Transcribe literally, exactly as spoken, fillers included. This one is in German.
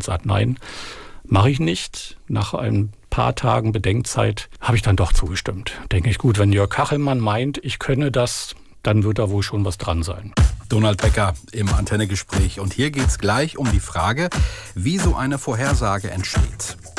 gesagt, nein, mache ich nicht. Nach ein paar Tagen Bedenkzeit habe ich dann doch zugestimmt. Denke ich, gut, wenn Jörg Kachelmann meint, ich könne das, dann wird da wohl schon was dran sein. Donald Becker im Antenne-Gespräch. Und hier geht es gleich um die Frage, wie so eine Vorhersage entsteht.